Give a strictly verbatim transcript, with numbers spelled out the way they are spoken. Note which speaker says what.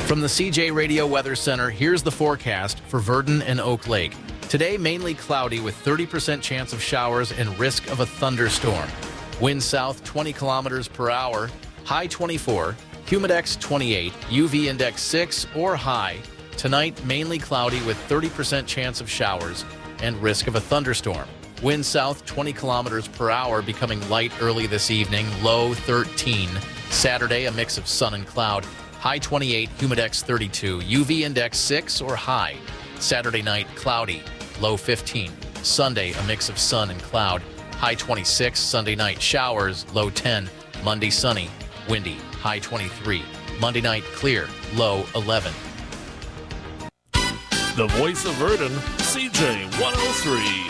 Speaker 1: From the C J Radio Weather Center, here's the forecast for Verdon and Oak Lake. Today, mainly cloudy with thirty percent chance of showers and risk of a thunderstorm. Wind south twenty kilometers per hour, high twenty-four, humidex twenty-eight, U V index six or high. Tonight, mainly cloudy with thirty percent chance of showers and risk of a thunderstorm. Wind south twenty kilometers per hour, becoming light early this evening, low thirteen. Saturday, a mix of sun and cloud. High twenty-eight, humidex thirty-two, U V index six or high. Saturday night, cloudy, low fifteen. Sunday, a mix of sun and cloud. High twenty-six, Sunday night, showers, low ten. Monday, sunny, windy, high twenty-three. Monday night, clear, low eleven.
Speaker 2: The voice of Verdon, C J one oh three.